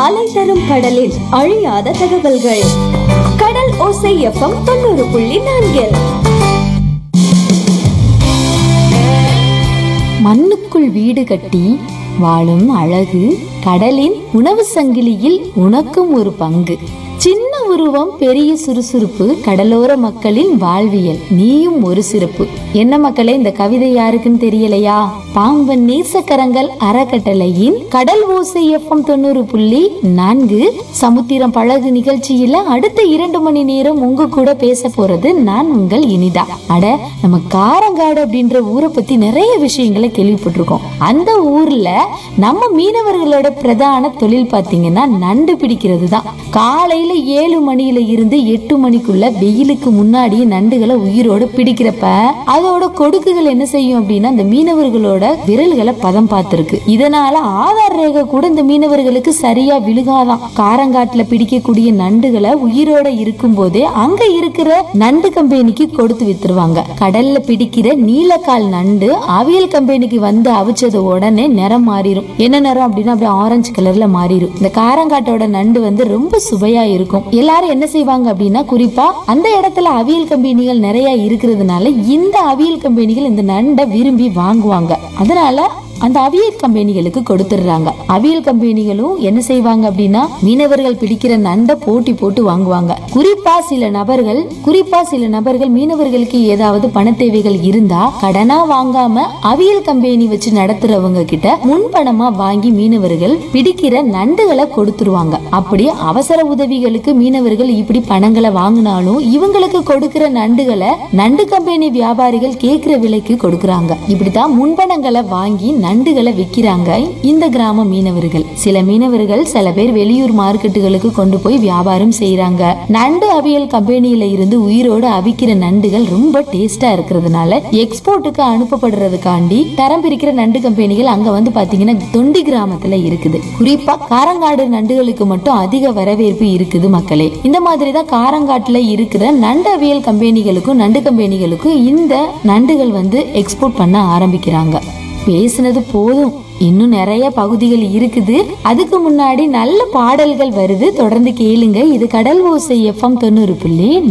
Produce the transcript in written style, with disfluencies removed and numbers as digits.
அலை தரும் கடலில் அழியாத தகவல்கள். கடல் ஓசை எஃப்எம் 90.4. மண்ணுக்குள் வீடு கட்டி வாழும் அழகு கடலின் உணவு சங்கிலியில் உனக்கும் ஒரு பங்கு. சின்ன உருவம் பெரிய சுறுசுறுப்பு கடலோர மக்களின் வாழ்வியல் நீயும் ஒரு சிறப்பு. என்ன மக்களே, இந்த கவிதை யாருக்குன்னு தெரியலையா? பாம்பன் நேசக்கரங்கள் அறக்கட்டளையின் கடல் ஓசை எஃப்எம் 90.4 சமுத்திரம் பழகு நிகழ்ச்சியில அடுத்த 2 மணி நேரம் உங்க கூட பேச போறது நான் உங்கள் இனிதா. அட, நம்ம காரங்காடு அப்படின்ற ஊரை பத்தி நிறைய விஷயங்களை கேள்விப்பட்டிருக்கோம். அந்த ஊர்ல நம்ம மீனவர்களோட பிரதான தொழில் பாத்தீங்கன்னா நண்டு பிடிக்கிறது தான். காலையில 7 மணியில இருந்து 8 மணிக்குள்ள வெயிலுக்கு முன்னாடி நண்டுகளை உயிரோட பிடிக்கிறப்ப அதோட கொடுக்குகள் என்ன செய்யும் அப்படின்னா அந்த மீனவர்களோட விரல்களை பதம் பார்த்திருக்கு. இதனால ஆதார் ரேகை கூட இந்த மீனவர்களுக்கு சரியா விழுகாதான். காரங்காட்டுல பிடிக்கக்கூடிய நண்டுகளை உயிரோட இருக்கும் போதே அங்க இருக்கிற நண்டு கம்பெனிக்கு கொடுத்து வித்துருவாங்க. கடல்ல பிடிக்கிற நீலக்கால் நண்டு அவியல் கம்பெனிக்கு வந்து அவிச்சது உடனே நிறம் மாறிடும். என்ன நிறம் அப்படின்னா அப்படியே ஆரஞ்சு கலர்ல மாறிடும். இந்த காரங்காட்டோட நண்டு வந்து ரொம்ப சுவையா இருக்கும். எல்லாரும் என்ன செய்வாங்க அப்படின்னா குறிப்பா அந்த இடத்துல அவியல் கம்பெனிகள் நிறைய இருக்கிறதுனால இந்த அவியல் கம்பெனிகள் இந்த நண்டை விரும்பி வாங்குவாங்க. அதனால அந்த அவியல் கம்பெனிகளுக்கு கொடுத்துடுறாங்க. அவியல் கம்பெனிகளும் என்ன செய்வாங்க அப்படின்னா மீனவர்கள் பிடிக்கிற நண்டை போட்டி போட்டு வாங்குவாங்க. குறிப்பா சில நபர்கள் மீனவர்களுக்கு ஏதாவது பண தேவைகள் இருந்தா கடனா வாங்காம அவியல் கம்பெனி வச்சு நடத்துறவங்க கிட்ட முன்பணமா வாங்கி மீனவர்கள் பிடிக்கிற நண்டுகளை கொடுத்துருவாங்க. அப்படி அவசர உதவிகளுக்கு மீனவர்கள் இப்படி பணங்களை வாங்கினாலும் இவங்களுக்கு கொடுக்கிற நண்டுகளை நண்டு கம்பெனி வியாபாரிகள் கேட்கிற விலைக்கு கொடுக்கறாங்க. இப்படித்தான் முன்பணங்களை வாங்கி நண்டுகளை விக்கிறாங்க இந்த கிராம மீனவர்கள். சில மீனவர்கள் சில பேர் வெளியூர் மார்க்கெட்டுகளுக்கு கொண்டு போய் வியாபாரம் செய்யறாங்க. நண்டு அவியல் கம்பெனியில இருந்து உயிரோடு அவிக்கிற நண்டுகள் ரொம்ப டேஸ்டா இருக்கிறதுனால எக்ஸ்போர்ட்டுக்கு அனுப்பப்படுறதுக்காண்டி தரம் பிரிக்கிற நண்டு கம்பெனிகள் அங்க வந்து பாத்தீங்கன்னா தொண்டி கிராமத்துல இருக்குது. குறிப்பா காரங்காடு நண்டுகளுக்கு மட்டும் அதிக வரவேற்பு இருக்குது மக்களே. இந்த மாதிரிதான் காரங்காட்டுல இருக்கிற நண்டு அவியல் கம்பெனிகளுக்கும் நண்டு கம்பெனிகளுக்கும் இந்த நண்டுகள் வந்து எக்ஸ்போர்ட் பண்ண ஆரம்பிக்கிறாங்க. பேசுனது போதும், இன்னும் நிறைய பகுதிகள் இருக்குது. அதுக்கு முன்னாடி நல்ல பாடல்கள் வருது, தொடர்ந்து கேளுங்க. இது கடல் ஓசை எஃப்எம் 90.4.